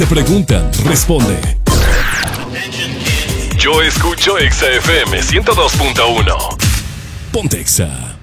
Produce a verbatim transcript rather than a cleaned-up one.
Te preguntan, responde. Yo escucho Exa F M ciento dos punto uno. Ponte Exa.